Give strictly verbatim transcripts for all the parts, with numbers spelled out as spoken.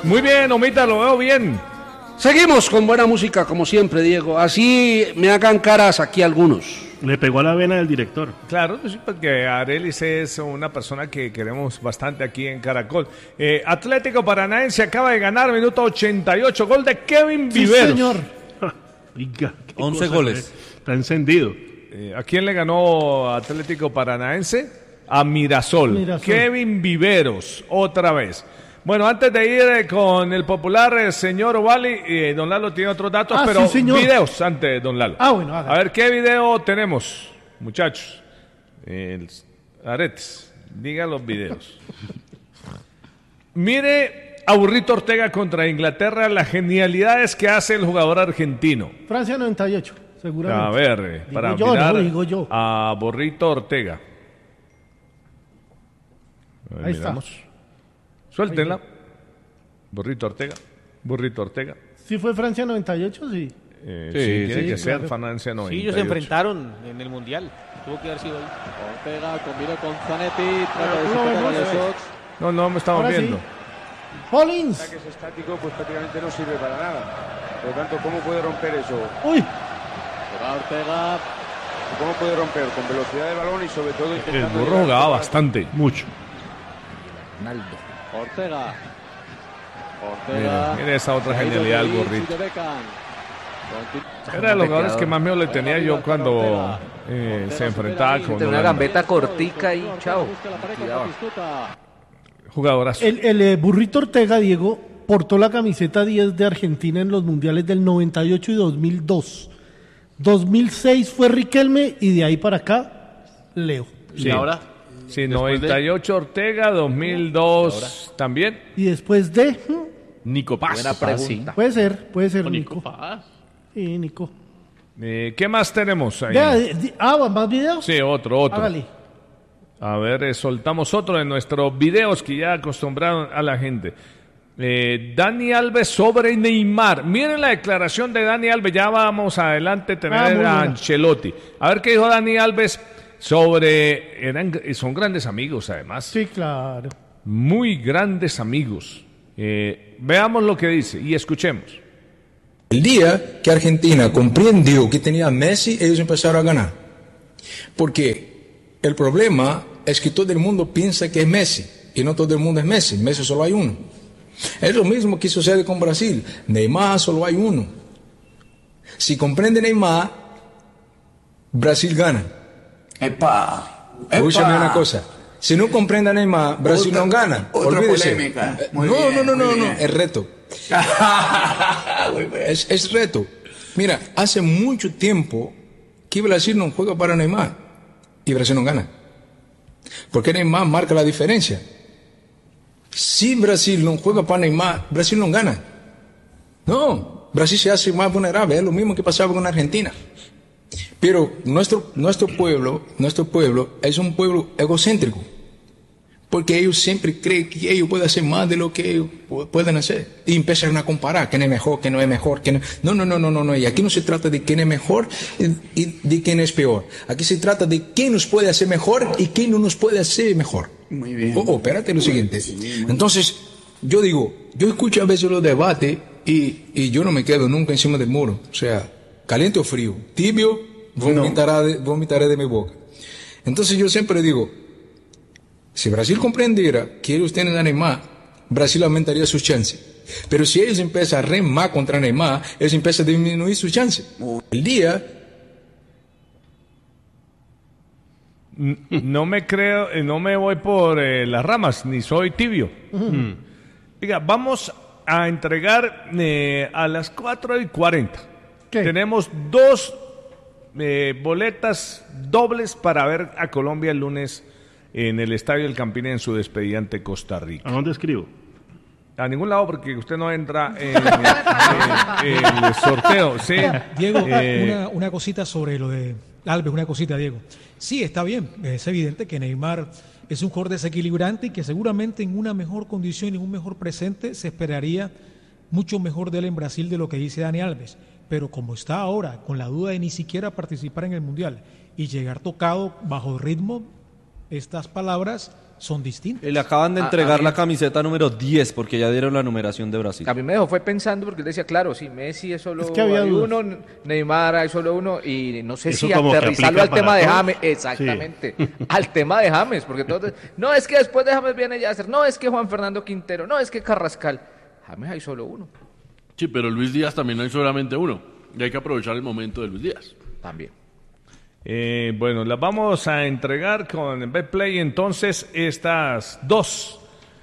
Muy bien, Omita, lo veo bien. Seguimos con buena música, como siempre, Diego. Así me hagan caras aquí algunos. Le pegó a la vena del director. Claro, sí, porque Arelis es una persona que queremos bastante aquí en Caracol. Eh, Atlético Paranaense acaba de ganar, minuto ochenta y ocho, gol de Kevin Viveros. Sí, señor. Oiga, once goles. Está encendido. Eh, ¿A quién le ganó Atlético Paranaense? A Mirasol. Mirasol. Kevin Viveros, otra vez. Bueno, antes de ir eh, con el popular eh, señor Ovali, eh, don Lalo tiene otros datos, Ah, pero sí, señor. videos antes, don Lalo. Ah, bueno, hágale. A ver, ¿qué video tenemos, muchachos? El, Aretes, diga los videos. Mire a Burrito Ortega contra Inglaterra, las genialidades que hace el jugador argentino. Francia noventa y ocho, seguramente. A ver, eh, Digo para yo, mirar no, digo yo. a Burrito Ortega. A ver, Ahí está. miramos. Suéltenla. Burrito Ortega. Burrito Ortega. ¿Sí fue Francia noventa y ocho? Sí. Eh, Sí, sí, tiene sí, que ser claro. Francia noventa y Sí, ocho. ellos se enfrentaron en el Mundial. Tuvo que haber sido ahí. Ortega combinó con Zanetti, trata de no superar vemos, a eh. Lesox. No, no me estamos Ahora sí. viendo. Hollins. Que es estático, pues prácticamente no sirve para nada. Por lo tanto, ¿cómo puede romper eso? Uy, Se va Ortega. ¿Cómo puede romper? Con velocidad de balón y sobre todo El intentando burro llegar- jugaba bastante. Mucho. Ortega. Ortega. Mire, mire esa otra Ahí genialidad del Rodríguez burrito. y de Beckham. Continúa. Era de los jugadores que más miedo le tenía yo cuando eh, se enfrentaba con Tiene una Holanda. gambeta cortica y chao. Busca la pared con Cuidado. Batistuta. Jugadorazo. el, el eh, Burrito Ortega, Diego, portó la camiseta diez de Argentina en los mundiales del noventa y ocho y dos mil dos. dos mil seis fue Riquelme y de ahí para acá, Leo. Sí. Y ahora, Sí, después noventa y ocho Ortega, dos mil dos también. Y después de... hmm, Nico Paz. Buena pregunta. Puede ser, puede ser con Nico. Nico Paz. Sí, Nico. Eh, ¿Qué más tenemos ahí? Vea, di- di- ah, ¿más videos? Sí, otro, otro. Hágale. A ver, eh, soltamos otro de nuestros videos que ya acostumbraron a la gente. Eh, Dani Alves sobre Neymar. Miren la declaración de Dani Alves. Ya vamos adelante a tener Ah, muy a buena. Ancelotti. A ver qué dijo Dani Alves sobre... Eran, son grandes amigos, además. Sí, claro. Muy grandes amigos. Eh, veamos lo que dice y escuchemos. El día que Argentina comprendió que tenía a Messi, ellos empezaron a ganar. Porque el problema es que todo el mundo piensa que es Messi, y no todo el mundo es Messi, Messi solo hay uno. Es lo mismo que sucede con Brasil, Neymar solo hay uno. Si comprende Neymar, Brasil gana. Epa, Escúchame una cosa. Si no comprende a Neymar, Brasil Otra- no gana. otra Olvídese. polémica. Eh, Muy no, bien, no, no, no, muy no, bien. es reto. Muy bien. Es, es reto. Mira, hace mucho tiempo que Brasil no juega para Neymar y Brasil no gana. Porque Neymar marca la diferencia. Si Brasil no juega para Neymar, Brasil no gana. No, Brasil se hace más vulnerable. Es lo mismo que pasaba con Argentina. Pero nuestro, nuestro pueblo, nuestro pueblo es un pueblo egocéntrico. Porque ellos siempre creen que ellos pueden hacer más de lo que ellos pu- pueden hacer. Y empiezan a comparar quién es mejor, quién no es mejor. Quién no... no, no, no, no, no, no. Y aquí no se trata de quién es mejor y, y de quién es peor. Aquí se trata de quién nos puede hacer mejor y quién no nos puede hacer mejor. Muy bien. Oh, oh, espérate lo siguiente. Entonces, yo digo, yo escucho a veces los debates y, y yo no me quedo nunca encima del muro. O sea, caliente o frío, tibio, vomitará de, vomitaré de mi boca. Entonces yo siempre digo, si Brasil comprendiera que ellos tienen a Neymar, Brasil aumentaría sus chances. Pero si ellos empiezan a remar contra Neymar, ellos empiezan a disminuir sus chances. El día... No me creo, eh, no me voy por eh, las ramas, ni soy tibio. Mm. Diga, vamos a entregar eh, a las cuatro y cuarenta. ¿Qué? Tenemos dos eh, boletas dobles para ver a Colombia el lunes en el Estadio del Campín en su despedida ante Costa Rica. ¿A dónde escribo? A ningún lado porque usted no entra en, en- en el sorteo. ¿Sí? Diego, Eh, una, una cosita sobre lo de Alves, una cosita, Diego. Sí, está bien, es evidente que Neymar es un jugador desequilibrante y que seguramente en una mejor condición y en un mejor presente se esperaría mucho mejor de él en Brasil de lo que dice Dani Alves. Pero como está ahora, con la duda de ni siquiera participar en el Mundial y llegar tocado bajo ritmo, estas palabras son distintas. Y le acaban de A- entregar a mí- la camiseta número diez porque ya dieron la numeración de Brasil. A mí me dejó fue pensando porque él decía, claro, si Messi es solo Es que había hay dudas. uno, Neymar hay solo uno, y no sé Eso si como que aterrizarlo aplica al tema para de todos. James, exactamente, al tema de James, porque todos, no es que después de James viene Yasser, no es que Juan Fernando Quintero, no es que Carrascal, James hay solo uno, Sí, pero Luis Díaz también hay solamente uno. Y hay que aprovechar el momento de Luis Díaz. también. Eh, bueno, las vamos a entregar con Betplay entonces estas dos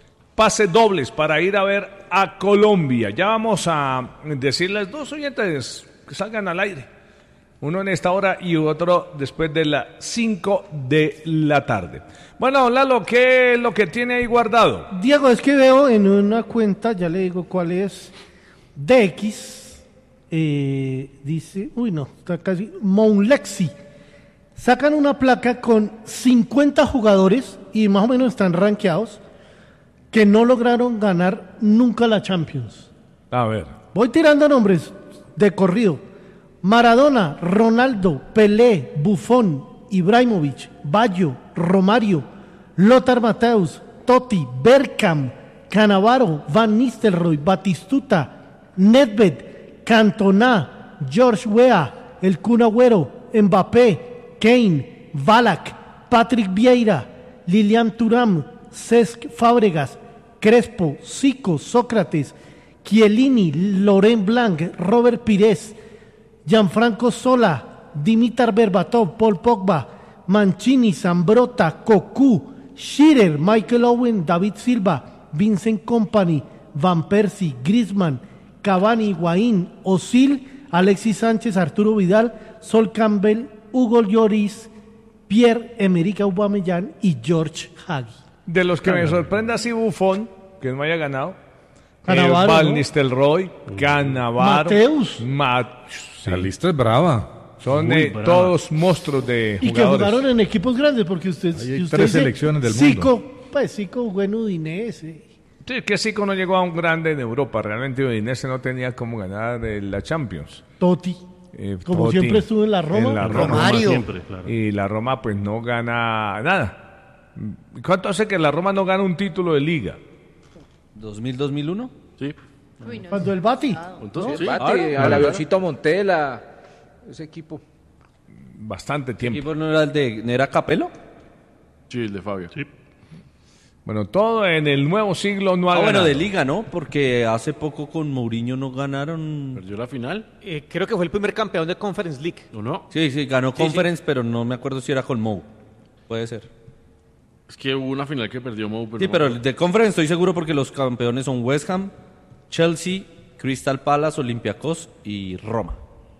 pases dobles para ir a ver a Colombia. Ya vamos a decirles dos oyentes que salgan al aire. Uno en esta hora y otro después de las cinco de la tarde. Bueno, Lalo, ¿qué es lo que tiene ahí guardado? Diego, es que veo en una cuenta, ya le digo cuál es, D X, eh, dice, uy no, está casi, Mounlexi. Sacan una placa con cincuenta jugadores y más o menos están rankeados que no lograron ganar nunca la Champions. A ver. Voy tirando nombres de corrido. Maradona, Ronaldo, Pelé, Buffon, Ibrahimovic, Baggio, Romario, Lothar Matthäus, Totti, Bergkamp, Cannavaro, Van Nistelrooy, Batistuta, Nedved, Cantona, George Weah, El Kun Agüero, Mbappé, Kane, Ballack, Patrick Vieira, Lilian Thuram, Cesc Fábregas, Crespo, Zico, Sócrates, Chiellini, Laurent Blanc, Robert Pires, Gianfranco Sola, Dimitar Berbatov, Paul Pogba, Mancini, Zambrotta, Cocu, Shearer, Michael Owen, David Silva, Vincent Kompany, Van Persie, Griezmann, Cavani, Higuaín, Özil, Alexis Sánchez, Arturo Vidal, Sol Campbell, Hugo Lloris, Pierre-Emerick Aubameyang y George Hagi. De los que me sorprenda así Buffon, que no haya ganado. Cannavaro, eh, Van ¿no? Nistelrooy, Cannavaro. Mateus. Ma- La lista es brava. Son Muy eh, brava. todos monstruos de Y que jugadores. jugaron en equipos grandes, porque usted, Ahí hay si usted tres dice selecciones del Zico, mundo. pues Zico jugó en Udinese. Sí, que Zico no llegó a un grande en Europa. Realmente Udinese no tenía como ganar eh, la Champions. Totti, Eh, como Totti, siempre estuvo en la Roma. en la Roma. Romario. Siempre, claro. Y la Roma pues no gana nada. ¿Cuánto hace que la Roma no gana un título de liga? ¿dos mil, dos mil uno? Sí. Cuando el Bati. Entonces, Sí, sí. Bati, claro, al claro. avioncito Montela, ese equipo. Bastante tiempo. ¿Y no era el de ¿no era Capello? Sí, el de Fabio. Sí. Bueno, todo en el nuevo siglo no ha Ah, bueno, ganado. de liga, ¿no? Porque hace poco con Mourinho no ganaron. Perdió la final. Eh, creo que fue el primer campeón de Conference League. ¿O no? Sí, sí, ganó Sí, Conference, pero no me acuerdo si era con Mou. Puede ser. Es que hubo una final que perdió Mou. Sí, pero el de Conference estoy seguro porque los campeones son West Ham, Chelsea, Crystal Palace, Olympiacos y Roma.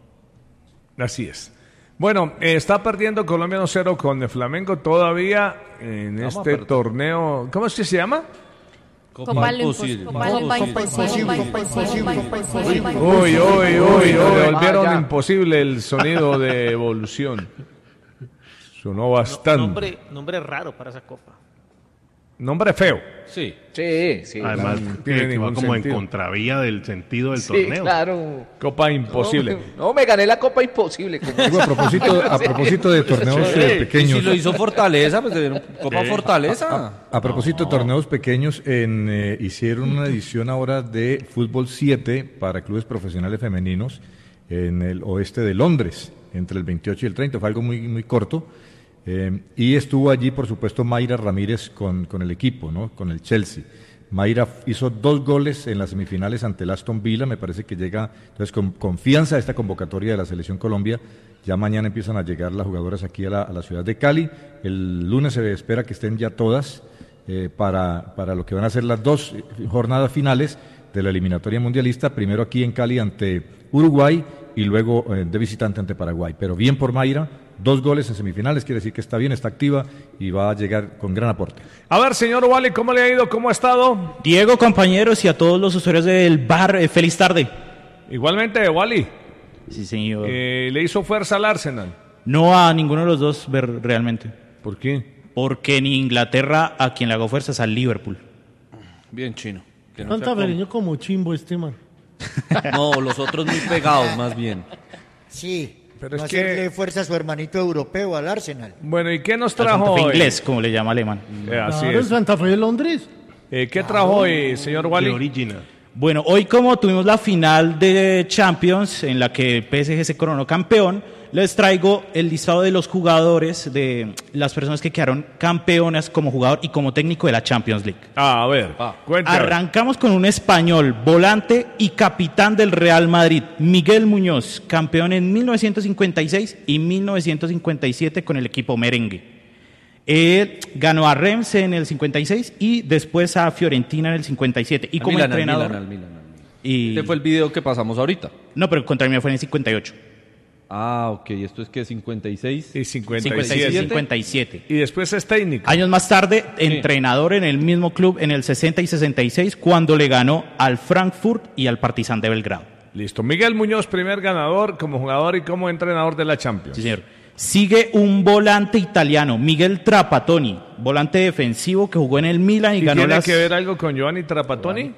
Así es. Bueno, eh, está perdiendo Colombia uno cero con el Flamengo todavía en Vamos a este perder. torneo. ¿Cómo es que se llama? Copa Imposible. Uy, uy, uy, Uy, le volvieron vaya. imposible el sonido de evolución. Sonó bastante. Nombre, nombre raro para esa copa. Nombre feo. Sí. Sí, sí. Además, no que, tiene que va ningún como sentido. en contravía del sentido del Sí, torneo. claro. Copa imposible. No, no, me gané la Copa Imposible. como- Digo, a propósito, a propósito de torneos eh, Y pequeños. si lo hizo Fortaleza, pues de Copa Fortaleza. A propósito de torneos pequeños, en, eh, hicieron una edición ahora de Fútbol siete para clubes profesionales femeninos en el oeste de Londres, entre el veintiocho y el treinta, fue algo muy, muy corto. Eh, y estuvo allí, por supuesto, Mayra Ramírez con, con el equipo, ¿no? Con el Chelsea. Mayra hizo dos goles en las semifinales ante el Aston Villa, me parece que llega, entonces con confianza a esta convocatoria de la Selección Colombia. Ya mañana empiezan a llegar las jugadoras aquí a la, a la ciudad de Cali. El lunes se espera que estén ya todas eh, para, para lo que van a ser las dos jornadas finales de la eliminatoria mundialista, primero aquí en Cali ante Uruguay y luego eh, de visitante ante Paraguay. Pero bien por Mayra, dos goles en semifinales, quiere decir que está bien, está activa y va a llegar con gran aporte. A ver, señor Wally, ¿cómo le ha ido? ¿Cómo ha estado? Diego, compañeros y a todos los usuarios del bar, eh, feliz tarde. Igualmente, Wally. Sí, señor. Eh, ¿Le hizo fuerza al Arsenal? No a ninguno de los dos ver realmente. ¿Por qué? Porque en Inglaterra a quien le hago fuerza es al Liverpool. Bien chino. Que no, Tanta sea como- vereño como chimbo este man. no, los otros muy pegados, más bien. Sí, Pero no es que- hacerle fuerza a su hermanito europeo, al Arsenal. Bueno, ¿y qué nos Al trajo Santa Fe hoy? inglés, como le llama alemán. Eh, así Claro, en es. Santa Fe de Londres. Eh, ¿Qué trajo hoy, señor Wally? Bueno, hoy como tuvimos la final de Champions en la que el P S G se coronó campeón, les traigo el listado de los jugadores, de las personas que quedaron campeonas como jugador y como técnico de la Champions League. Ah, a ver, cuéntame. Arrancamos con un español, volante y capitán del Real Madrid, Miguel Muñoz, campeón en mil novecientos cincuenta y seis y mil novecientos cincuenta y siete con el equipo merengue. Él ganó a Rennes en el cincuenta y seis y después a Fiorentina en el cincuenta y siete. Y Al como Milan, al entrenador... Milan, al Milan, al Milan. Y... Este fue el video que pasamos ahorita. No, pero contra mí fue en el cincuenta y ocho. Ah, ok. ¿Esto es que cincuenta y seis? Y cincuenta y cincuenta y seis, siete. cincuenta y siete. Y después es técnico. Años más tarde, entrenador en el mismo club en el sesenta y sesenta y seis, cuando le ganó al Frankfurt y al Partizan de Belgrado. Listo. Miguel Muñoz, primer ganador como jugador y como entrenador de la Champions. Sí, señor. Sigue un volante italiano, Miguel Trapattoni, volante defensivo que jugó en el Milan y, ¿Y ganó tiene las... que ver algo con Giovanni Trapattoni?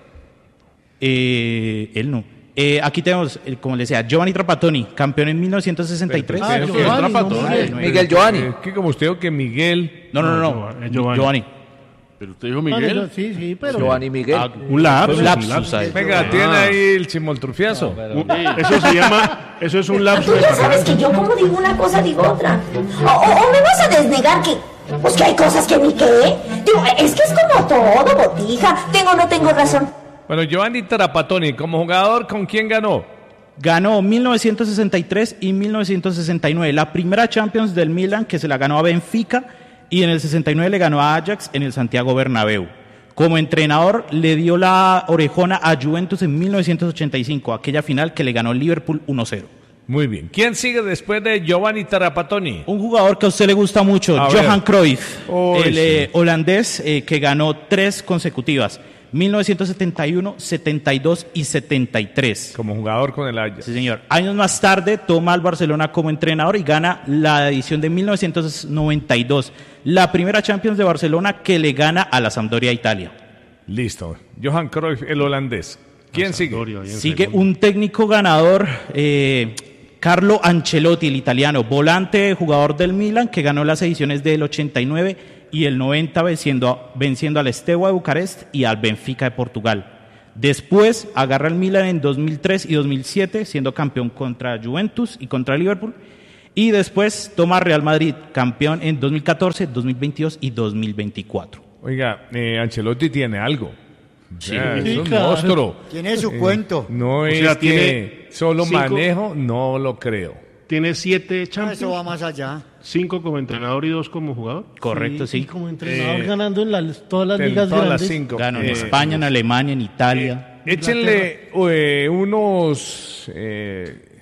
Eh, él no. Eh, aquí tenemos, eh, como le decía, Giovanni Trapattoni, campeón en mil novecientos sesenta y tres. Ah, Giovanni, no, Miguel. Miguel Giovanni. Eh, que como usted dijo que Miguel... No, no, no, no. Giovanni. Giovanni. Pero usted dijo Bueno, Miguel. yo- sí, sí, pero... Giovanni Miguel. Ah, Un lapsus, un lapsus, un lapsus. ahí. Venga, tiene ahí el chimoltrufiazo. Un- Eso se llama, eso es un lapso Tú de ya sabes que yo como digo una cosa digo otra. O, o- o me vas a desnegar que... Pues que hay cosas que ni qué. Digo, es que es como todo, botija. Tengo o no tengo razón. Bueno, Giovanni Trapattoni, como jugador, ¿con quién ganó? Ganó mil novecientos sesenta y tres y mil novecientos sesenta y nueve. La primera Champions del Milan, que se la ganó a Benfica, y en el sesenta y nueve le ganó a Ajax en el Santiago Bernabéu. Como entrenador, le dio la orejona a Juventus en mil novecientos ochenta y cinco, aquella final que le ganó Liverpool uno cero. Muy bien. ¿Quién sigue después de Giovanni Trapattoni? Un jugador que a usted le gusta mucho, A Johan ver. Cruyff, Uy, el sí. eh, holandés eh, que ganó tres consecutivas, mil novecientos setenta y uno, setenta y dos y setenta y tres. Como jugador con el Ajax. Sí, señor. Años más tarde toma al Barcelona como entrenador y gana la edición de mil novecientos noventa y dos, la primera Champions de Barcelona que le gana a la Sampdoria Italia. Listo. Johan Cruyff, el holandés. ¿Quién sigue? Sigue un técnico ganador, eh, Carlo Ancelotti, el italiano, volante, jugador del Milan, que ganó las ediciones del ochenta y nueve y el noventa venciendo, venciendo al Steaua de Bucarest y al Benfica de Portugal. Después agarra el Milan en dos mil tres y dos mil siete, siendo campeón contra Juventus y contra Liverpool. Y después toma Real Madrid, campeón en dos mil catorce, dos mil veintidós y dos mil veinticuatro. Oiga, eh, Ancelotti tiene algo. O sea, Sí, es un claro. monstruo. Tiene su Eh, cuento. No O es sea, que tiene solo cinco- manejo, no lo creo. Tiene siete Ah, Champions. eso va más allá. Cinco como entrenador y dos como jugador. Correcto, sí. Y como entrenador Eh, ganando en las- todas las en ligas todas grandes. las cinco. Ganó en Eh, España, en Alemania, en Italia. Échenle eh, unos eh,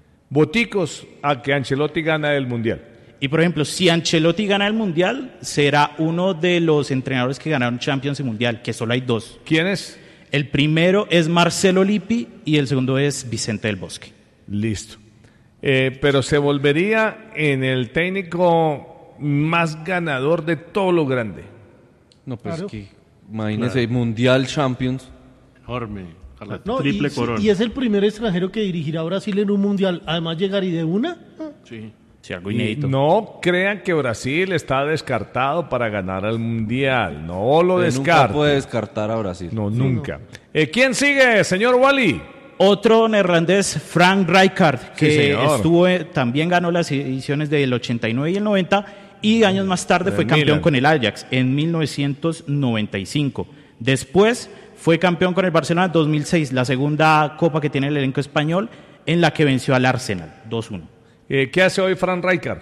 boticos a que Ancelotti gana el Mundial. Y por ejemplo, si Ancelotti gana el Mundial, será uno de los entrenadores que ganaron Champions y Mundial, que solo hay dos. ¿Quién es? El primero es Marcelo Lippi y el segundo es Vicente del Bosque. Listo. Eh, pero se volvería en el técnico más ganador de todo lo grande. No, pues Claro. que imagínese, Mundial, Champions. Enorme. A la No, triple y, sí, corona. y es el primer extranjero que dirigirá a Brasil en un mundial. Además, llegar y de una. Sí. Sí, algo Y inédito. no crean que Brasil está descartado para ganar el Mundial. No lo Pero descarten. Nunca puede descartar a Brasil. No, nunca. Eh, ¿Quién sigue, señor Wally? Otro neerlandés, Frank Rijkaard, que Sí, señor. estuvo, eh, también ganó las ediciones del ochenta y nueve y el noventa, y años más tarde Del fue campeón Milan. con el Ajax en mil novecientos noventa y cinco. Después fue campeón con el Barcelona en dos mil seis, la segunda copa que tiene el elenco español, en la que venció al Arsenal, dos uno. Eh, ¿Qué hace hoy Frank Rijkaard?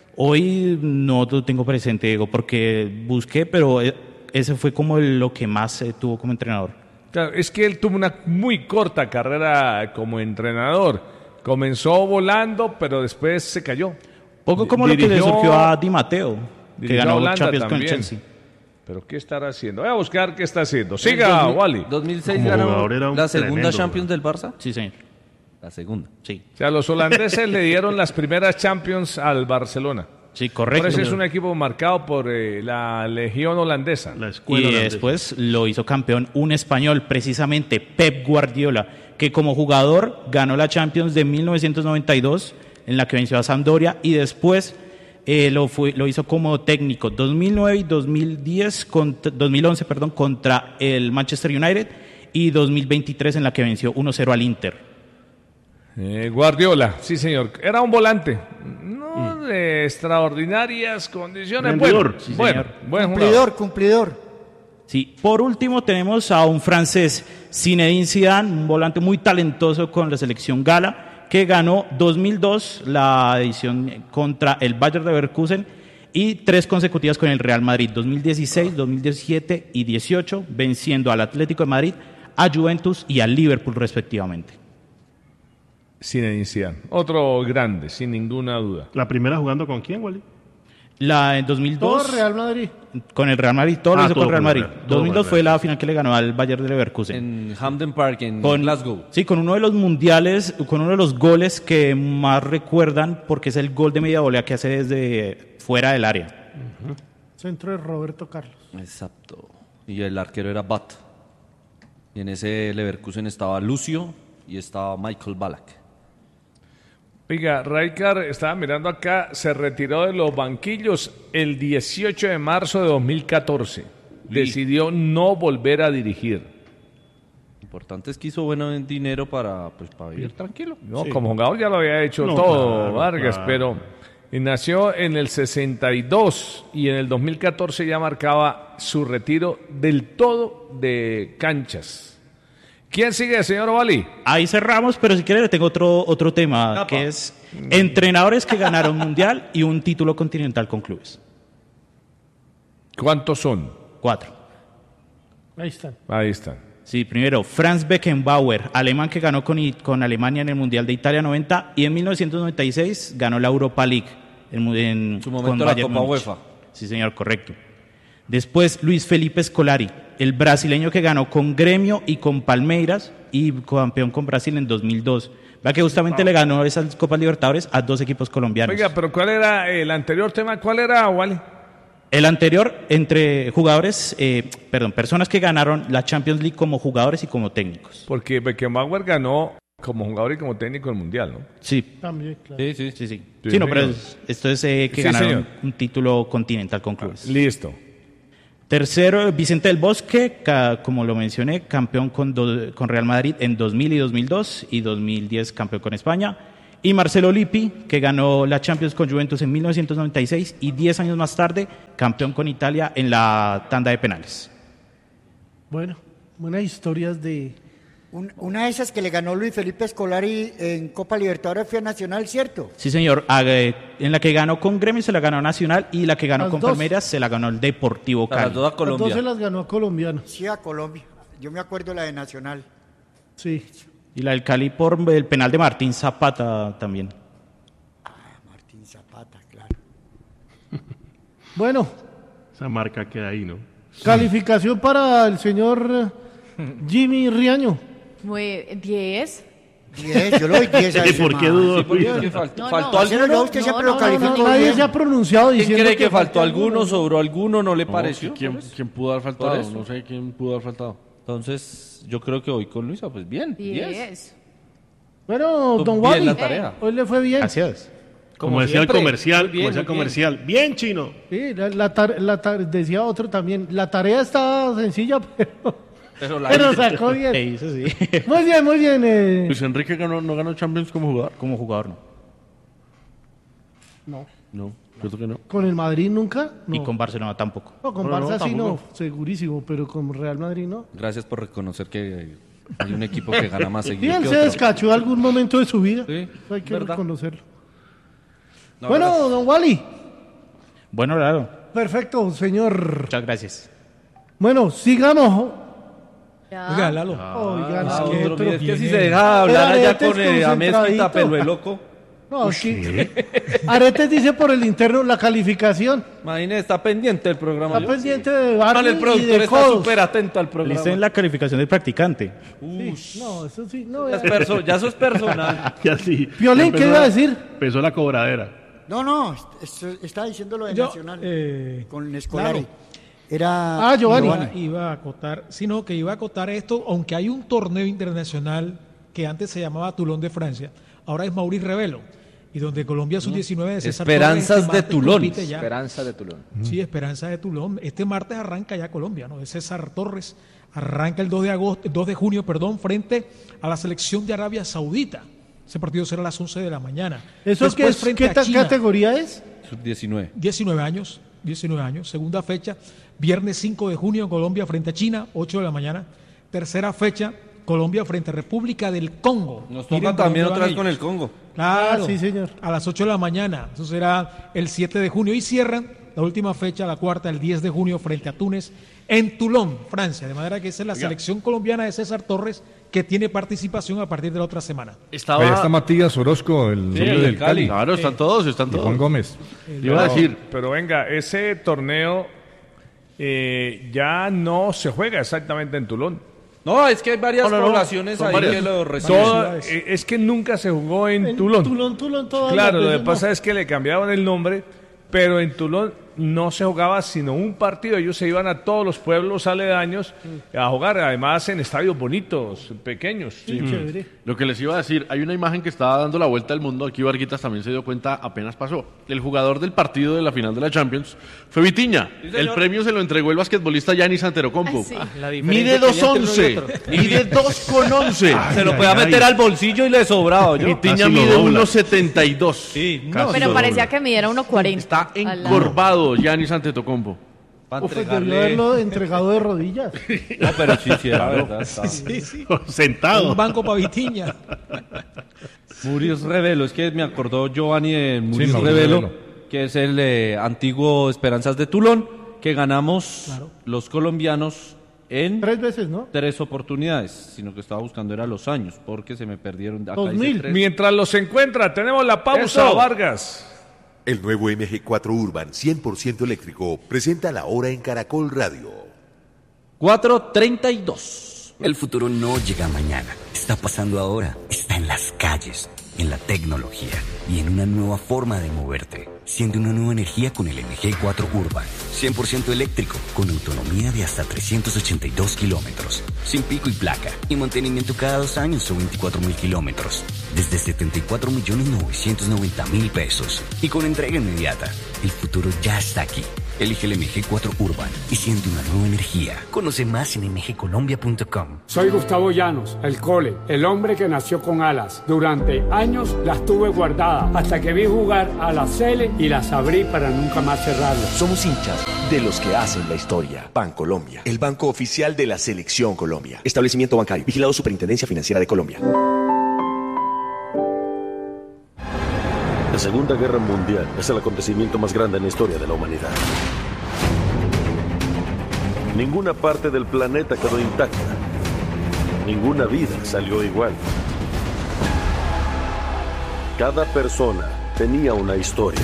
Hoy no lo tengo presente, Diego, porque busqué, pero eh, ese fue como lo que más eh, tuvo como entrenador. Claro, es que él tuvo una muy corta carrera como entrenador. Comenzó volando, pero después se cayó. Poco como lo que le Dirigió- surgió a Di Matteo, que dirigió a ganó Holanda Champions con el también. Chelsea. ¿Pero qué estará haciendo? Voy a buscar qué está haciendo. En Siga, dos mil- Wally. dos mil seis Como ganó jugador era un la segunda tremendo, Champions del Barça. Sí, señor. La segunda. Sí. O sea, los holandeses le dieron las primeras Champions al Barcelona. Sí, correcto. Por eso es un equipo marcado por eh, la legión holandesa. La Y escuela holandesa. después lo hizo campeón un español, precisamente Pep Guardiola, que como jugador ganó la Champions de mil novecientos noventa y dos, en la que venció a Sampdoria, y después eh, lo, fue, lo hizo como técnico dos mil nueve y dos mil diez, contra, dos mil once perdón, contra el Manchester United, y dos mil veintitrés en la que venció uno cero al Inter. Eh, Guardiola, sí señor, era un volante, no mm. de extraordinarias condiciones. Rendidor. Bueno, Sí, bueno, buen Cumplidor, jugador. cumplidor. Sí, por último tenemos a un francés, Zinedine Zidane, un volante muy talentoso con la selección gala, que ganó dos mil dos la edición contra el Bayer Leverkusen y tres consecutivas con el Real Madrid, dos mil dieciséis, dos mil diecisiete y dieciocho, venciendo al Atlético de Madrid, a Juventus y al Liverpool respectivamente. Zinedine Zidane, otro grande, sin ninguna duda. ¿La primera jugando con quién, Wally? La en dos mil dos Todo Real Madrid. con el Real Madrid, todo lo Ah, hizo todo con Real con Madrid. el Real, todo dos mil dos con fue el la final que le ganó al Bayer de Leverkusen. En Hampden Park, en Con- Glasgow. Sí, con uno de los mundiales, con uno de los goles que más recuerdan, porque es el gol de media volea que hace desde fuera del área. Centro de Roberto Carlos. Exacto. Y el arquero era Bat. Y en ese Leverkusen estaba Lucio y estaba Michael Ballack. Oiga, Rijkaard, estaba mirando acá, se retiró de los banquillos el dieciocho de marzo de dos mil catorce. Decidió no volver a dirigir. Importante es que hizo buen dinero para, pues, para vivir tranquilo. No, Sí. como jugador ya lo había hecho No, todo, claro, Vargas, claro. pero y nació en el sesenta y dos y en el dos mil catorce ya marcaba su retiro del todo de canchas. ¿Quién sigue, señor Ovali? Ahí cerramos, pero si quiere le tengo otro, otro tema, que es entrenadores que ganaron mundial y un título continental con clubes. ¿Cuántos son? Cuatro. Ahí están. Ahí están. Sí, primero, Franz Beckenbauer, alemán que ganó con, I- con Alemania en el Mundial de Italia noventa y en mil novecientos noventa y seis ganó la Europa League. En, mu- en Su momento con la Bayern Copa Múnich. UEFA. Sí, señor, correcto. Después, Luis Felipe Scolari, el brasileño que ganó con Gremio y con Palmeiras y campeón con Brasil en dos mil dos. Vea que justamente le ganó esas Copas Libertadores a dos equipos colombianos. Oiga, pero ¿cuál era el anterior tema? ¿Cuál era, Wally? El anterior, entre jugadores, eh, perdón, personas que ganaron la Champions League como jugadores y como técnicos. Porque Beckenbauer ganó como jugador y como técnico el Mundial, ¿no? Sí. También, claro. Sí, sí, sí. Sí, Sí, sí no, pero señor. es- esto es eh, que Sí, ganaron señor. un título continental con clubes. Listo. Tercero, Vicente del Bosque, ca- como lo mencioné, campeón con, do- con Real Madrid en dos mil y dos mil dos y dos mil diez campeón con España. Y Marcelo Lippi, que ganó la Champions con Juventus en mil novecientos noventa y seis y diez años más tarde, campeón con Italia en la tanda de penales. Bueno, buenas historias de... Un- una de esas que le ganó Luis Felipe Scolari en Copa Libertadores fue a Nacional, ¿cierto? Sí, señor. Ah, eh, En la que ganó con Gremio se la ganó Nacional y la que ganó Las con dos. Palmeiras se la ganó el Deportivo Cali. Las dos se las ganó a colombianos. Sí, a Colombia. Yo me acuerdo la de Nacional. Sí. Y la del Cali por el penal de Martín Zapata también. Martín Zapata, claro. Bueno, Esa marca queda ahí, ¿no? calificación para el señor Jimmy Riaño. Muy diez. diez, yo le doy diez a ¿Y ese por qué man. dudó? Sí, porque Luis? es que fal- No, faltó no, Marcelo, alguno. yo usted siempre no, lo no, calificó Nadie bien. se ha pronunciado ¿Quién diciendo cree que faltó faltó alguno? ¿Sobró alguno? ¿No le No, pareció? ¿quién, ¿Por eso? quién pudo haber Por faltado? eso. No sé quién pudo haber faltado. Entonces, yo creo que hoy con Luisa, pues bien. diez. diez. Bueno, Bien don Wally, la tarea. hoy le fue bien. Gracias. Como, decía siempre. el comercial, Muy bien, como decía el muy bien. comercial. Bien, chino. Sí, la, la tar- la tar- decía otro también. La tarea está sencilla, pero, Pero la pero hizo. sacó bien. Se hizo, sí. Muy bien, muy bien. eh. Luis Enrique ganó, no ganó Champions como jugador. Como jugador, no. No. No, cierto que no. ¿Con el Madrid nunca? No. Y con Barcelona tampoco. No, con No, no, Barça sí no, tampoco. segurísimo, pero con Real Madrid no. Gracias por reconocer que hay un equipo que gana más Y seguido él que se otro. descachó algún momento de su vida. Sí, Hay que verdad. reconocerlo. No, bueno, gracias. don Wally. Bueno, claro. Perfecto, señor. Muchas gracias. Bueno, sigamos. Ya. Oiga, Lalo. Oigan, Ah, es que otro, otro mire, es que si viene- se deja hablar allá Aretes con eh, Amezquita, concentradito. pelo de loco. No, aquí. Aretes dice por el interno la calificación. Imagínese, está pendiente el programa. Está yo. pendiente de Vale, Barney el y productor de está codos. súper atento al programa. Listo en la calificación del practicante. Sí, no, eso sí. No, Ya, es ya. perso- ya eso es personal. Ya sí. Piolín, Ya ¿qué empezó iba a la- decir? Empezó la cobradera. No, no, est- est- está diciendo lo de Yo, Nacional. eh, con Scolari. claro. Era Ah, Giovanni. Iba, iba a acotar, sino que iba a acotar esto, aunque hay un torneo internacional que antes se llamaba Toulon de Francia, ahora es Maurice Revelo. y donde Colombia sub diecinueve de César Esperanzas Torres, este de martes Tulón. compite ya. Esperanza de Tulón. Sí, Esperanza de Tulón. Este martes arranca ya Colombia, ¿no? De César Torres. Arranca el dos de agosto, dos de junio, perdón, frente a la selección de Arabia Saudita. Ese partido será a las once de la mañana. ¿Eso Después, qué, es, frente qué a ta- China, categoría es? sub diecinueve. diecinueve años, diecinueve años. Segunda fecha, viernes cinco de junio en Colombia frente a China, ocho de la mañana. Tercera fecha, Colombia frente a República del Congo. Nos Miren toca por también dónde otra van vez con ellos. el Congo. Claro, Ah, sí, señor. a las ocho de la mañana. Eso será el siete de junio. Y cierran la última fecha, la cuarta, el diez de junio, frente a Túnez, en Toulon, Francia. De manera que esa es la Oiga. selección colombiana de César Torres, que tiene participación a partir de la otra semana. Estaba... Ahí está Matías Orozco, el Sí, hombre el del del Cali. Cali. Claro, están todos, están Y todos. Juan Gómez. Le iba a decir, Pero venga, ese torneo eh, ya no se juega exactamente en Tulón. No, es que hay varias No, no, no. poblaciones Son ahí varias. que lo reciben. Todo- eh, es que nunca se jugó en, Tulón. Tulón, Tulón, todas Claro, las lo que veces pasa no. es que le cambiaban el nombre, pero en Tulón no se jugaba sino un partido. Ellos se iban a todos los pueblos aledaños a jugar, además en estadios bonitos, pequeños. Sí, chévere. lo que les iba a decir, hay una imagen que estaba dando la vuelta al mundo, aquí Varguitas también se dio cuenta, apenas pasó. El jugador del partido de la final de la Champions fue Vitinha. Sí, señor. El premio se lo entregó el basquetbolista Giannis Antetokounmpo. Ay, sí. La diferencia Mide que hay dos entre uno y once, otro. mide dos con once. Se lo podía meter al bolsillo y le sobraba. Yo. Vitinha Casi lo mide dobla. uno setenta y dos. Sí, no, Casi Pero lo parecía dobla. que midiera uno cuarenta. Está al lado. encorvado Giannis Antetokounmpo. para Uf, debió entregarle. haberlo entregado de rodillas. No, pero sí, sí, era verdad. estaba. Sí, sí. Sentado. Un banco para Vitiña. Murius Revelo, es que me acordó Giovanni de Murius Mauricio Revelo, Revelo. que es el eh, antiguo Esperanzas de Tulón, que ganamos Claro. los colombianos en Tres veces, ¿no? tres oportunidades, sino que estaba buscando era los años, porque se me perdieron. Acá Dos dice mil. tres. Mientras los encuentra, tenemos la pausa, Eso. Vargas. El nuevo M G cuatro Urban cien por ciento eléctrico presenta la hora en Caracol Radio. cuatro treinta y dos. El futuro no llega mañana, está pasando ahora, está en las calles, en la tecnología y en una nueva forma de moverte. Siente una nueva energía con el M G cuatro Urban, cien por ciento eléctrico, con autonomía de hasta trescientos ochenta y dos kilómetros, sin pico y placa, y mantenimiento cada dos años o veinticuatro mil kilómetros, desde setenta y cuatro millones novecientos noventa mil pesos, y con entrega inmediata. El futuro ya está aquí. Elige el M G cuatro Urban y siente una nueva energía. Conoce más en m g colombia punto com. Soy Gustavo Llanos, el Cole, el hombre que nació con alas. Durante años las tuve guardadas hasta que vi jugar a la Cele y las abrí para nunca más cerrarlas. Somos hinchas de los que hacen la historia. Bancolombia, el banco oficial de la Selección Colombia. Establecimiento bancario, vigilado Superintendencia Financiera de Colombia. La Segunda Guerra Mundial es el acontecimiento más grande en la historia de la humanidad. Ninguna parte del planeta quedó intacta. Ninguna vida salió igual. Cada persona tenía una historia.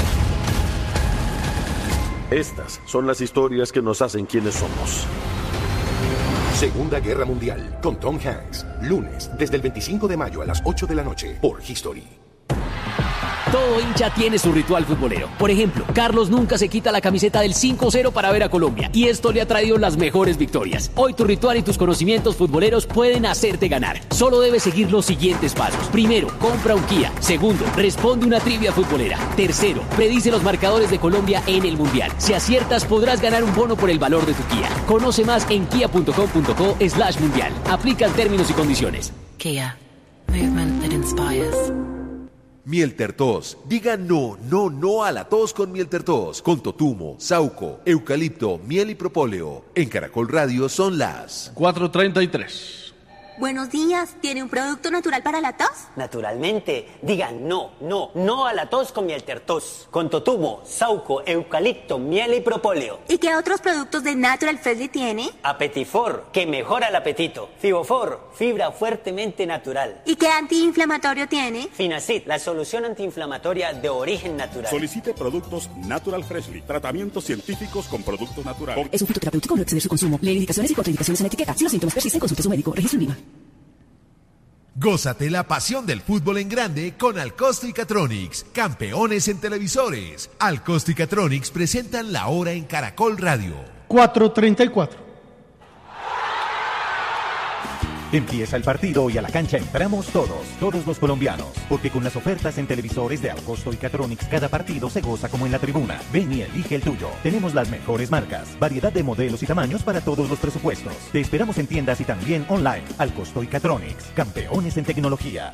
Estas son las historias que nos hacen quienes somos. Segunda Guerra Mundial con Tom Hanks. Lunes, desde el veinticinco de mayo a las ocho de la noche por History. Todo hincha tiene su ritual futbolero. Por ejemplo, Carlos nunca se quita la camiseta del cinco cero para ver a Colombia, y esto le ha traído las mejores victorias. Hoy tu ritual y tus conocimientos futboleros pueden hacerte ganar. Solo debes seguir los siguientes pasos. Primero, compra un Kia. Segundo, responde una trivia futbolera. Tercero, predice los marcadores de Colombia en el Mundial. Si aciertas, podrás ganar un bono por el valor de tu Kia. Conoce más en kia punto com punto co slash mundial. Aplican términos y condiciones. Kia. Movement that inspires. Miel Tertos. Diga no, no, no a la tos con Miel Tertos. Con totumo, sauco, eucalipto, miel y propóleo. En Caracol Radio son las cuatro treinta y tres. Buenos días, ¿tiene un producto natural para la tos? Naturalmente, digan no, no, no a la tos con Miel Tertos. Con totumo, sauco, eucalipto, miel y propóleo. ¿Y qué otros productos de Natural Freshly tiene? Apetifor, que mejora el apetito. Fibofor, fibra fuertemente natural. ¿Y qué antiinflamatorio tiene? Finacid, la solución antiinflamatoria de origen natural. Solicite productos Natural Freshly. Tratamientos científicos con productos naturales. Es un fitoterapéutico, no exceder su consumo. Lee indicaciones y contraindicaciones en la etiqueta. Si los síntomas persisten, consulte a su médico. Registro INVIMA. Gózate la pasión del fútbol en grande con Alcosto y Catronics, campeones en televisores. Alcosto y Catronics presentan la hora en Caracol Radio. cuatro treinta y cuatro. Empieza el partido y a la cancha entramos todos, todos los colombianos. Porque con las ofertas en televisores de Alcosto y Catronics, cada partido se goza como en la tribuna. Ven y elige el tuyo. Tenemos las mejores marcas, variedad de modelos y tamaños para todos los presupuestos. Te esperamos en tiendas y también online. Alcosto y Catronics, campeones en tecnología.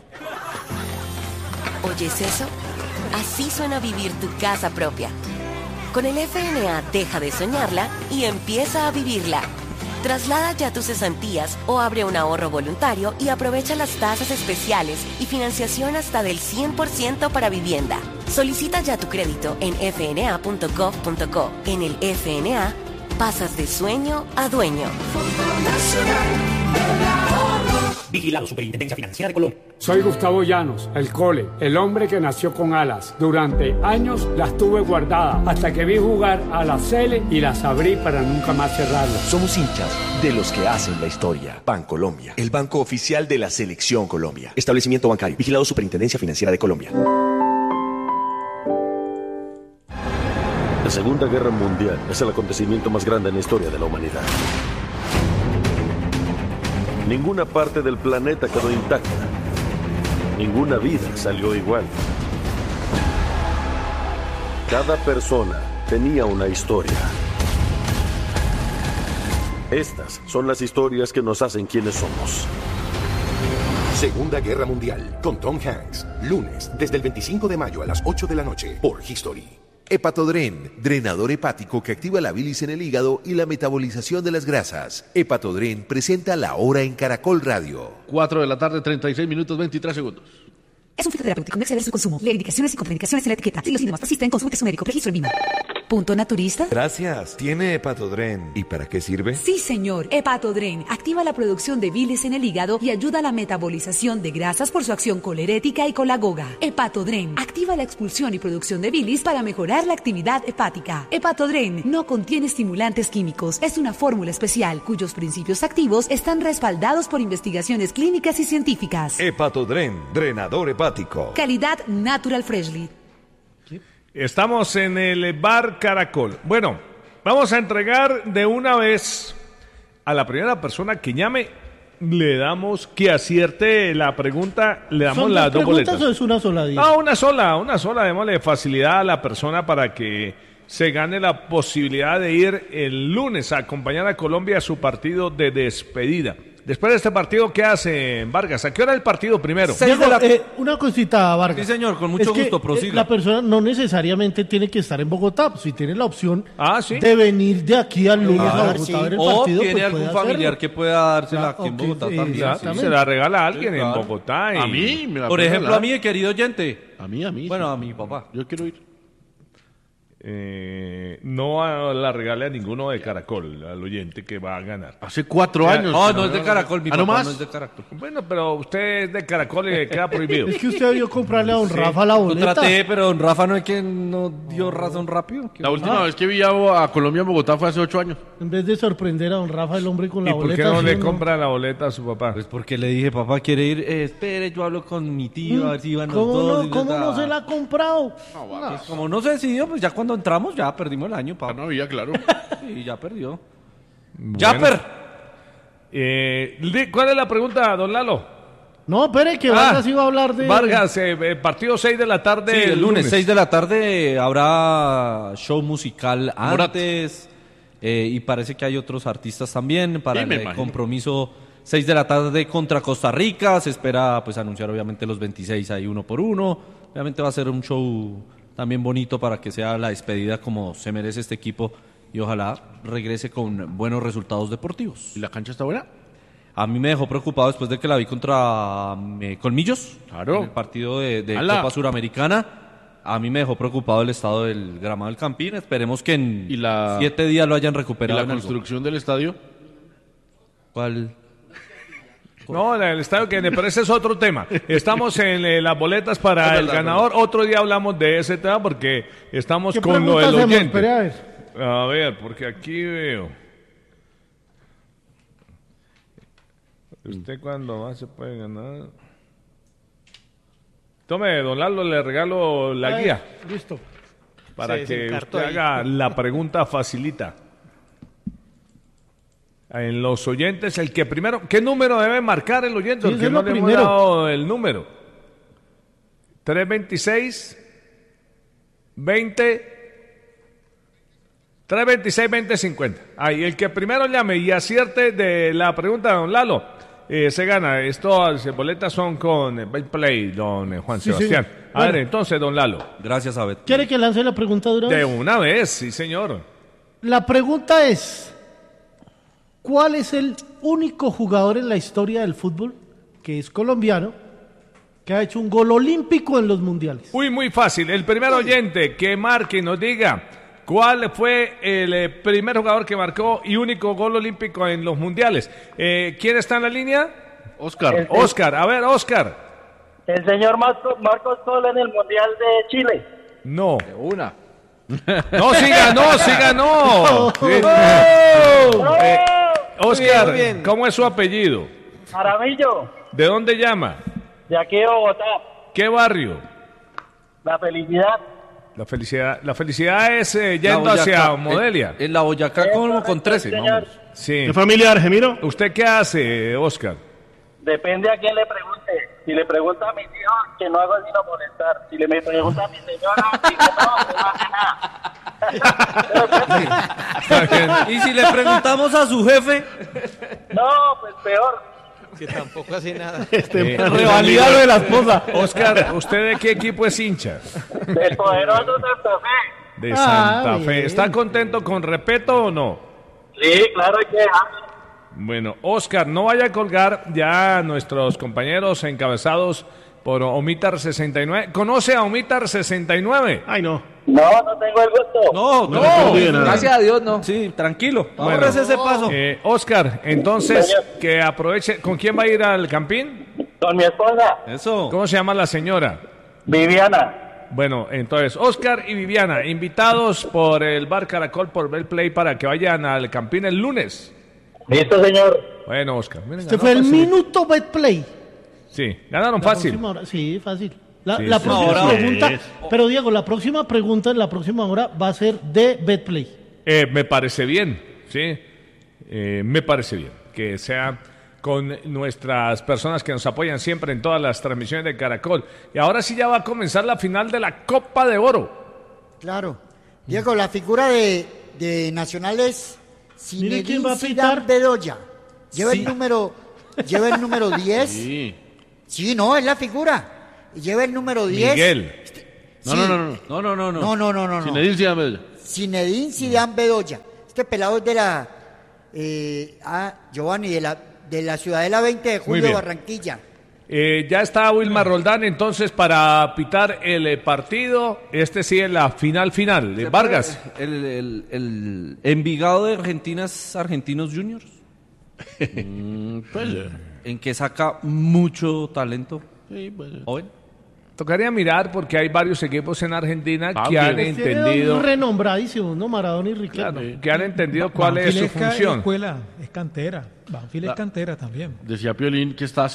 ¿Oyes eso? Así suena vivir tu casa propia. Con el F N A deja de soñarla y empieza a vivirla. Traslada ya tus cesantías o abre un ahorro voluntario y aprovecha las tasas especiales y financiación hasta del cien por ciento para vivienda. Solicita ya tu crédito en f n a punto gov punto co. En el F N A, pasas de sueño a dueño. Vigilado Superintendencia Financiera de Colombia. Soy Gustavo Llanos, el Cole, el hombre que nació con alas. Durante años las tuve guardadas hasta que vi jugar a la Cele y las abrí para nunca más cerrarlas. Somos hinchas de los que hacen la historia. Bancolombia, el banco oficial de la Selección Colombia. Establecimiento bancario. Vigilado Superintendencia Financiera de Colombia. La Segunda Guerra Mundial es el acontecimiento más grande en la historia de la humanidad. Ninguna parte del planeta quedó intacta. Ninguna vida salió igual. Cada persona tenía una historia. Estas son las historias que nos hacen quienes somos. Segunda Guerra Mundial, con Tom Hanks. Lunes, desde el veinticinco de mayo a las ocho de la noche, por History. Hepatodren, drenador hepático que activa la bilis en el hígado y la metabolización de las grasas. Hepatodren presenta La Hora en Caracol Radio. cuatro de la tarde, treinta y seis minutos, veintitrés segundos. Es un fitoterapéutico, no exceder su consumo. Lee indicaciones y contraindicaciones en la etiqueta. Si los síntomas persisten, consulte a su médico. Registro en Vima. ¿Punto naturista? Gracias. ¿Tiene Hepatodren? ¿Y para qué sirve? Sí, señor. Hepatodren activa la producción de bilis en el hígado y ayuda a la metabolización de grasas por su acción colerética y colagoga. Hepatodren activa la expulsión y producción de bilis para mejorar la actividad hepática. Hepatodren no contiene estimulantes químicos. Es una fórmula especial cuyos principios activos están respaldados por investigaciones clínicas y científicas. Hepatodren, drenador hepático. Calidad Natural Freshly. Estamos en el bar Caracol. Bueno, vamos a entregar de una vez a la primera persona que llame. Le damos que acierte la pregunta. Le damos las dos boletas. ¿O es una sola? Diez? No, una sola, una sola. Démosle facilidad a la persona para que se gane la posibilidad de ir el lunes a acompañar a Colombia a su partido de despedida. Después de este partido, ¿qué hace Vargas? ¿A qué hora el partido primero? Diego, la... eh, una cosita, Vargas. Sí, señor, con mucho es gusto, que, prosiga. Eh, la persona no necesariamente tiene que estar en Bogotá. Si tiene la opción ah, ¿sí? de venir de aquí al lunes ah, a Bogotá sí. a ver el o partido, tiene pues algún familiar hacerlo. que pueda dársela aquí ah, en okay, Bogotá sí, también. Sí, se la regala a alguien sí, claro. en Bogotá. Y... A mí, me la Por ejemplo, regalar. a mí, querido oyente. A mí, a mí. Bueno, sí. a mi papá. Yo quiero ir. Eh, no a la regale a ninguno de Caracol, al oyente que va a ganar. Hace cuatro años. No, no es de Caracol, mi ¿Ah, papá no, más? no es de Caracol. Bueno, pero usted es de Caracol y le queda prohibido. Es que usted debió comprarle a don Sí. Rafa la boleta. Yo traté, pero don Rafa no es que no dio razón rápido. La última ah. vez que vi a, a Colombia en Bogotá fue hace ocho años. En vez de sorprender a don Rafa, el hombre con la ¿Y por boleta. qué no ¿sí le no? compra la boleta a su papá? Pues porque le dije, papá, ¿quiere ir? Eh, espere, yo hablo con mi tío, a ver si iban los ¿Cómo dos. no, ¿cómo no se la ha comprado? No, no. Pues como no se decidió, pues ya cuando entramos ya perdimos el año, papá. Ah, no había, claro. Y ya perdió. Bueno. ¡Yapper! Eh, ¿Cuál es la pregunta, don Lalo? No, espere, que Vargas ah, iba a hablar de... Vargas, eh, partido seis de la tarde. Sí, el lunes, seis de la tarde habrá show musical antes. Eh, y parece que hay otros artistas también para sí, el imagino. compromiso seis de la tarde contra Costa Rica. Se espera pues anunciar obviamente los veintiséis ahí uno por uno. Obviamente va a ser un show también bonito para que sea la despedida como se merece este equipo y ojalá regrese con buenos resultados deportivos. ¿Y la cancha está buena? A mí me dejó preocupado después de que la vi contra eh, Colmillos, claro. en el partido de, de Copa Suramericana. A mí me dejó preocupado el estado del gramado del Campín. Esperemos que en ¿Y la... siete días lo hayan recuperado. ¿Y la construcción algo? del estadio? ¿Cuál? No, el estadio que pero ese es otro tema. Estamos en eh, las boletas para verdad, el ganador. Verdad. Otro día hablamos de ese tema porque estamos con lo del oyente. A ver. A ver, porque aquí veo. ¿Usted cuándo más se puede ganar? Tome, don Lalo, le regalo la Ay, guía. Listo. Para sí, que usted ahí. haga la pregunta facilita. En los oyentes, el que primero, ¿qué número debe marcar el oyente? Sí, Porque es no lo le hemos primero. dado el número. tres veintiséis, veinte, tres veintiséis, veinte cincuenta. Ahí, el que primero llame y acierte de la pregunta de don Lalo, eh, se gana. Estas boletas son con eh, Betplay, don eh, Juan Sí, Sebastián. señor. A Bueno. ver, entonces, don Lalo. Gracias a Betplay. ¿Quiere que lance la pregunta de una De vez? una vez, sí, señor. La pregunta es, ¿cuál es el único jugador en la historia del fútbol que es colombiano que ha hecho un gol olímpico en los mundiales? Uy, muy fácil. El primer oyente que marque y nos diga cuál fue el eh, primer jugador que marcó y único gol olímpico en los mundiales. Eh, ¿Quién está en la línea? Oscar. Oscar, a ver, Oscar. El señor Marcos, Marcos Sol en el Mundial de Chile. No. Una. No, sí ganó, sí ganó. Sí. Eh, Oscar, Muy bien, muy bien. ¿cómo es su apellido? Jaramillo, ¿De dónde llama? de aquí de Bogotá. ¿Qué barrio? La felicidad. La felicidad, la felicidad es eh, La yendo Boyacá, hacia en- Modelia. En, la Boyacá como con trece, señor. vamos. Sí. ¿Qué familia, Argemiro? ¿Usted qué hace, Oscar? Depende a quién le pregunte. Si le pregunta a mis hijos, que no hago sino molestar. Si le me pregunta a mi señora, digo no, que no hace nada. Y si le preguntamos a su jefe, No, pues peor. Que tampoco hace nada. Eh, Revalida lo de la esposa. Oscar, ¿usted de qué equipo es hincha? Del poderoso Santa Fe. De Ah, Santa bien. Fe. ¿Está contento con respeto o no? Sí, claro, hay que dejarlo. Bueno, Oscar, no vaya a colgar ya nuestros compañeros encabezados por Omitar sesenta y nueve. ¿Conoce a Omitar sesenta y nueve? Ay, no. No, no tengo el gusto. no, no, respondí nada. gracias a Dios, no. Sí, tranquilo. Bueno. Ahorrese ese paso. Eh, Oscar, entonces, Señor. que aproveche. ¿Con quién va a ir al campín? Con mi esposa, Eso. ¿Cómo se llama la señora? Viviana. Bueno, entonces, Oscar y Viviana, invitados por el Bar Caracol, por Betplay, para que vayan al campín el lunes. Listo, señor. Bueno, Oscar. Miren, Este ganó fue el fácil. minuto Betplay. Sí, ganaron La fácil. próxima hora- sí, fácil. La, Sí, la sí, próxima sí. pregunta, Sí. pero Diego, la próxima pregunta en la próxima hora va a ser de Betplay. Eh, me parece bien, sí. Eh, me parece bien que sea con nuestras personas que nos apoyan siempre en todas las transmisiones de Caracol. Y ahora sí ya va a comenzar la final de la Copa de Oro. Claro. Diego, la figura de, de Nacional es Mire quién va a Zinedine pitar. Zidane Bedoya. Lleva Sí. el número, lleva el número diez. Sí. Sí, no, es la figura. Y lleva el número diez. Miguel. No, Sí. no, no, no. No, no, no, no. No, no, no, no. no. Zinedine Zidane Bedoya. Zinedine Zidane Bedoya. Este pelado es de la eh, ah, Giovanni, de la de la Ciudadela veinte de Muy julio de bien. Barranquilla. Eh, ya está Wilmar Roldán entonces para pitar el eh, partido. Este sí es la final final de Vargas. El, el, el Envigado de Argentina es Argentinos Juniors. Mm, pues, eh, En que saca mucho talento sí, pues, eh. joven. Tocaría mirar porque hay varios equipos en Argentina Ah, que han bien. Tiene entendido, un renombradísimo, ¿no? Maradona y Riquelme. claro, que han entendido cuál es Banfield su ca- función. escuela, es cantera. Banfield La- es cantera también. Decía Piolín que está